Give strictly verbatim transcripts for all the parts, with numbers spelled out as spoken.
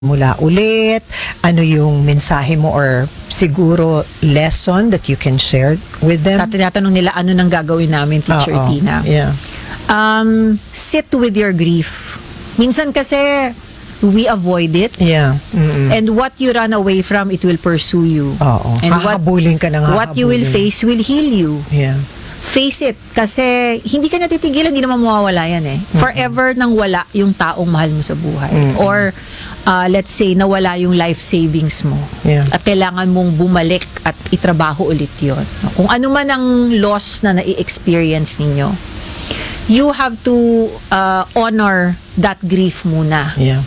mula ulit, ano yung mensahe mo or siguro lesson that you can share with them? Tinatanong nila ano nang gagawin namin, Teacher Oo, Tina. yeah. Um, sit with your grief. Minsan kasi we avoid it. Yeah. Mm-mm. And what you run away from, it will pursue you. Oo. And what, Hahabulin ka na nga. what you will face will heal you. Yeah. Face it. Kasi hindi ka natitigilan, hindi naman mawawala yan eh. Mm-hmm. Forever nang wala yung taong mahal mo sa buhay. Mm-hmm. Or uh, let's say, nawala yung life savings mo. Yeah. At kailangan mong bumalik at itrabaho ulit yon. Kung ano man ang loss na nai-experience ninyo, you have to uh, honor that grief muna. Yeah.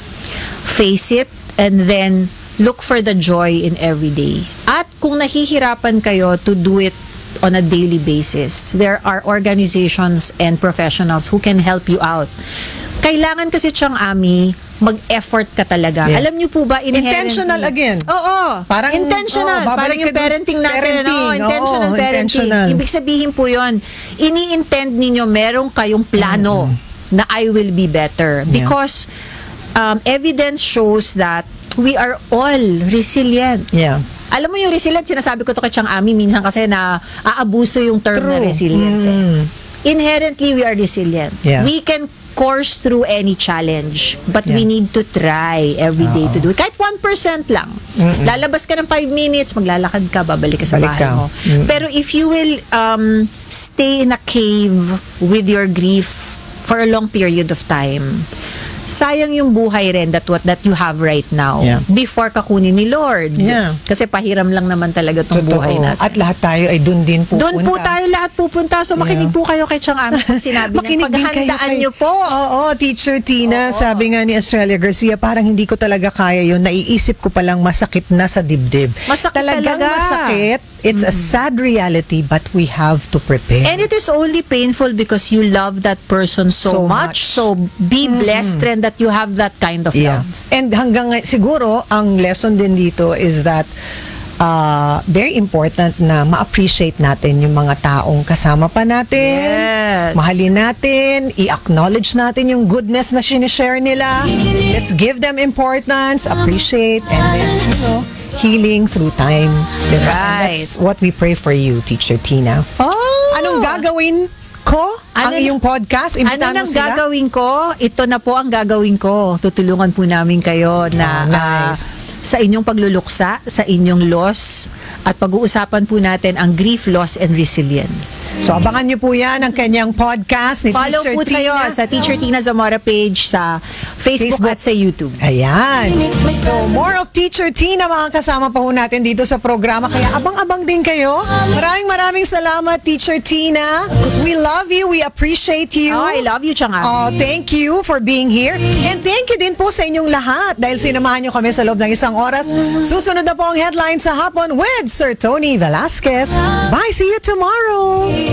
Face it and then look for the joy in every day. At kung nahihirapan kayo to do it on a daily basis, there are organizations and professionals who can help you out. Kailangan kasi Chang Ami, mag-effort ka talaga. Yeah. Alam niyo po ba, inherently, Intentional again. Oo. Parang, intentional. oh, parang yung ka dun- parenting natin. parenting, no? Intentional oo, parenting. intentional. Ibig sabihin po yon, ini-intend ninyo meron kayong plano mm-hmm. na I will be better. Yeah. Because um, evidence shows that we are all resilient. Yeah. Alam mo yung resilient, sinasabi ko to kay Chang Ami, minsan kasi na aabuso yung term True. na resilient. eh. Mm. Inherently, we are resilient. Yeah. We can course through any challenge, but Yeah. we need to try every day to do it. Kahit one percent lang. Mm-mm. Lalabas ka ng five minutes, maglalakad ka, babalik ka sa Balik bahay ka. mo. Mm. Pero if you will um, stay in a cave with your grief for a long period of time, sayang yung buhay rin that what that you have right now Yeah. before ka kunin ni Lord. Yeah. Kasi pahiram lang naman talaga tong Totoo. buhay natin. At lahat tayo ay dun din pupunta. Doon po tayo lahat pupunta. So makinig Yeah. po kayo kay Chang Ami pag sinabi niya. Makinig din kayo Paghandaan kay- niyo po. Oo, Teacher Tina, Oo. sabi nga ni Australia Garcia, parang hindi ko talaga kaya yun. Naiisip ko palang masakit na sa dibdib. Masakit Talagang talaga. masakit. It's a sad reality, but we have to prepare. And it is only painful because you love that person so, So much. much. So be blessed rin that you have that kind of Yeah. love. And hanggang ngay- siguro, ang lesson din dito is that uh, very important na ma-appreciate natin yung mga taong kasama pa natin. Yes. Mahalin natin, i-acknowledge natin yung goodness na sinishare nila. Let's give them importance, appreciate, and then, you know, healing through time. Diba? And Right. that's what we pray for you, Teacher Tina. Oh! Anong gagawin ko? Ano ang na- iyong podcast? Ano Imbitahan nang mo sila? gagawin ko? Ito na po ang gagawin ko. Tutulungan po namin kayo na Oh, nice. ah, sa inyong pagluluksa, sa inyong loss, at pag-uusapan po natin ang grief, loss, and resilience. So, abangan niyo po yan ang kanyang podcast ni Follow Teacher po kayo Tina. sa Teacher Tina Zamora page sa Facebook, Facebook. at sa YouTube. Ayan. So, more of Teacher Tina, mga kasama pa ho natin dito sa programa. Kaya abang-abang din kayo. Maraming maraming salamat, Teacher Tina. We love you. We appreciate you. Oh, I love you, Chang Ami. Oh, thank you for being here. And thank you din po sa inyong lahat dahil sinamahan niyo kami sa loob ng isang oras. Susunod na po ang headline sa hapon with Sir Tony Velasquez. Bye. See you tomorrow.